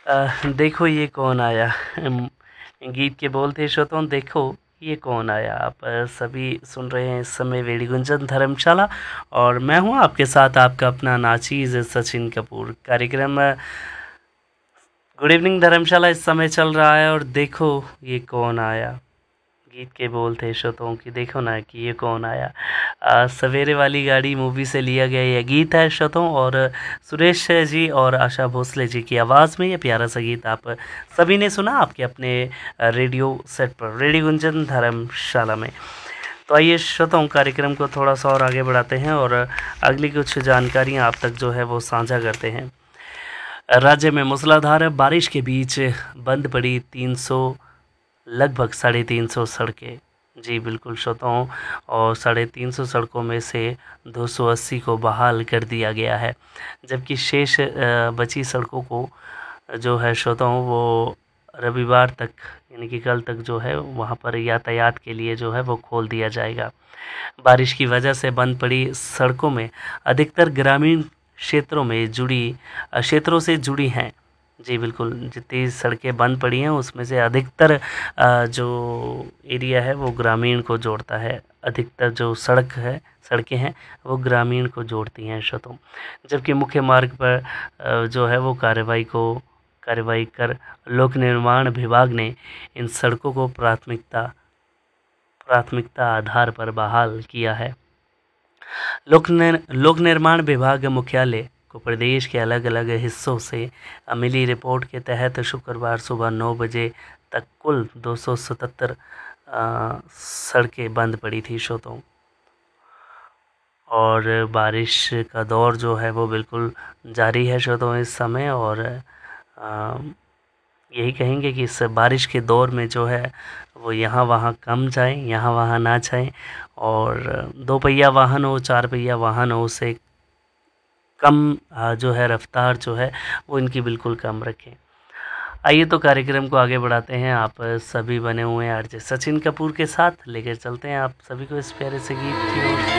देखो ये कौन आया। गीत के बोल थे श्रोताओं, देखो ये कौन आया। आप सभी सुन रहे हैं इस समय वेड़ी गुंजन धर्मशाला, और मैं हूं आपके साथ आपका अपना नाचीज सचिन कपूर। कार्यक्रम गुड इवनिंग धर्मशाला इस समय चल रहा है, और देखो ये कौन आया। गीत के बोल थे श्रोताओं की, देखो ना कि ये कौन आया। सवेरे वाली गाड़ी मूवी से लिया गया यह गीत है श्रोताओं, और सुरेश जी और आशा भोसले जी की आवाज़ में ये प्यारा सा गीत आप सभी ने सुना आपके अपने रेडियो सेट पर, रेडियो गुंजन धर्मशाला में। तो आइए श्रोताओं, कार्यक्रम को थोड़ा सा और आगे बढ़ाते हैं और अगली कुछ जानकारियाँ आप तक जो है वो साझा करते हैं। राज्य में मूसलाधार बारिश के बीच बंद पड़ी लगभग 350 सड़कें। जी बिल्कुल श्रोताओं, और 350 सड़कों में से 280 को बहाल कर दिया गया है, जबकि शेष बची सड़कों को जो है श्रोताओं वो रविवार तक यानी कि कल तक जो है वहाँ पर यातायात के लिए जो है वो खोल दिया जाएगा। बारिश की वजह से बंद पड़ी सड़कों में अधिकतर ग्रामीण क्षेत्रों से जुड़ी हैं। जी बिल्कुल, जितनी सड़कें बंद पड़ी हैं उसमें से अधिकतर जो एरिया है वो ग्रामीण को जोड़ता है। अधिकतर जो सड़कें हैं वो ग्रामीण को जोड़ती हैं श्रोताओं, जबकि मुख्य मार्ग पर जो है वो कार्रवाई कर लोक निर्माण विभाग ने इन सड़कों को प्राथमिकता आधार पर बहाल किया है। लोक निर्माण विभाग मुख्यालय को प्रदेश के अलग अलग हिस्सों से मिली रिपोर्ट के तहत शुक्रवार सुबह 9 बजे तक कुल 277 सड़कें बंद पड़ी थी श्रोताओं। और बारिश का दौर जो है वो बिल्कुल जारी है श्रोताओं इस समय, और यही कहेंगे कि इस बारिश के दौर में जो है वो यहाँ वहाँ कम जाएं, यहाँ वहाँ ना जाएं, और 2 पहिया वाहन हो 4 पहिया वाहन हो उसे कम जो है रफ्तार जो है वो इनकी बिल्कुल कम रखें। आइए तो कार्यक्रम को आगे बढ़ाते हैं। आप सभी बने हुए हैं आरजे सचिन कपूर के साथ, लेकर चलते हैं आप सभी को इस प्यारे से गीत की ओर।